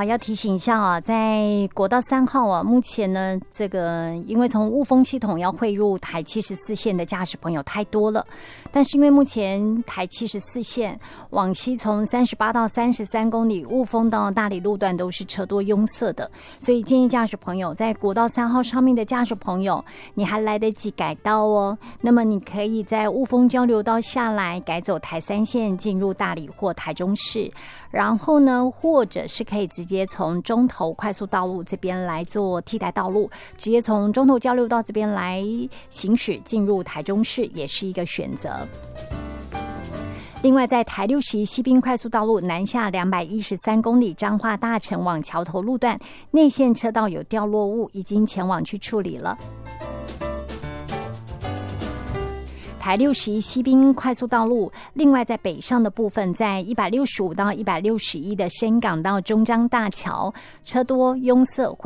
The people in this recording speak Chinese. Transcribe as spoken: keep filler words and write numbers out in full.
好，要提醒一下啊，在国道三号啊，目前呢，这个因为从雾峰系统要汇入台七十四线的驾驶朋友太多了，但是因为目前台七十四线往西从三十八到三十三公里，雾峰到大理路段都是车多拥塞的，所以建议驾驶朋友在国道三号上面的驾驶朋友，你还来得及改道哦。那么你可以在雾峰交流道下来，改走台三线进入大理或台中市。然后呢，或者是可以直接从中投快速道路这边来做替代道路，直接从中投交流道这边来行驶进入台中市，也是一个选择。另外，在台六十一西滨快速道路南下两百一十三公里彰化大城往桥头路段，内线车道有掉落物，已经前往去处理了。台六十一西滨快速道路，另外在北上的部分，在一百六十五到一百六十一的深港到中彰大桥，车多拥塞。